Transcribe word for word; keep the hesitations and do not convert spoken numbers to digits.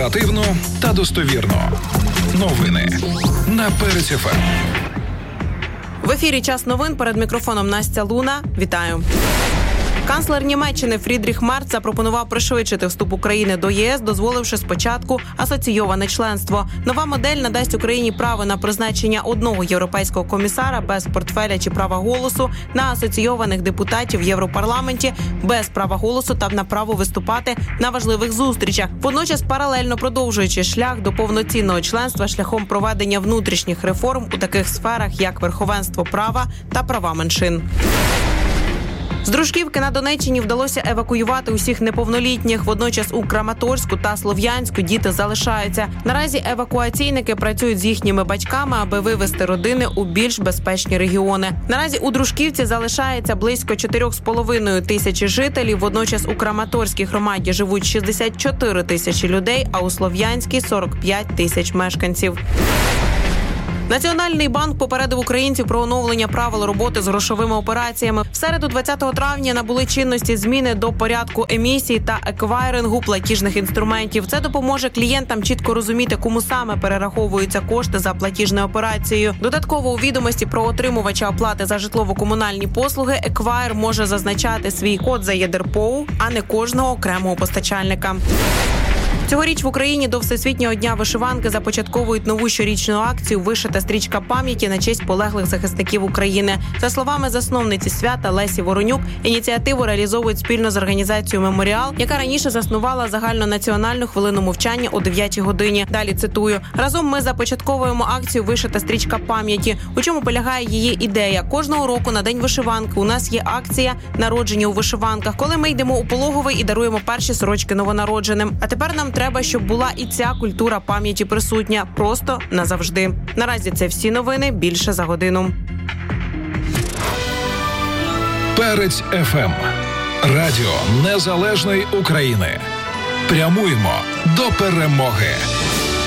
Оперативно та достовірно. Новини на Перець еф ем. В ефірі «Час новин», перед мікрофоном Настя Луна. Вітаю. Канцлер Німеччини Фрідріх Мерц запропонував пришвидшити вступ України до ЄС, дозволивши спочатку асоційоване членство. Нова модель надасть Україні право на призначення одного європейського комісара без портфеля чи права голосу, на асоційованих депутатів в Європарламенті без права голосу та на право виступати на важливих зустрічах. Водночас паралельно продовжуючи шлях до повноцінного членства шляхом проведення внутрішніх реформ у таких сферах, як верховенство права та права меншин. З Дружківки на Донеччині вдалося евакуювати усіх неповнолітніх. Водночас у Краматорську та Слов'янську діти залишаються. Наразі евакуаційники працюють з їхніми батьками, аби вивезти родини у більш безпечні регіони. Наразі у Дружківці залишається близько чотирьох з половиною тисячі жителів. Водночас у Краматорській громаді живуть шістдесят чотири тисячі людей, а у Слов'янській – сорок п'ять тисяч мешканців. Національний банк попередив українців про оновлення правил роботи з грошовими операціями. В середу двадцятого травня набули чинності зміни до порядку емісії та еквайрингу платіжних інструментів. Це допоможе клієнтам чітко розуміти, кому саме перераховуються кошти за платіжною операцією. Додатково у відомості про отримувача оплати за житлово-комунальні послуги еквайр може зазначати свій код за ЄДРПОУ, а не кожного окремого постачальника. Цьогоріч в Україні до Всесвітнього дня вишиванки започатковують нову щорічну акцію «Вишита стрічка пам'яті» на честь полеглих захисників України. За словами засновниці свята Лесі Воронюк, ініціативу реалізовують спільно з організацією «Меморіал», яка раніше заснувала загальнонаціональну хвилину мовчання о дев'ятій годині. Далі цитую: «Разом ми започатковуємо акцію «Вишита стрічка пам'яті». У чому полягає її ідея? Кожного року на День вишиванки у нас є акція «Народження у вишиванках», коли ми йдемо у пологовий і даруємо перші сорочки новонародженим. А тепер нам треба, щоб була і ця культура пам'яті присутня просто назавжди. Наразі це всі новини, більше за годину. Перець еф ем. Радіо Незалежної України. Прямуємо до перемоги.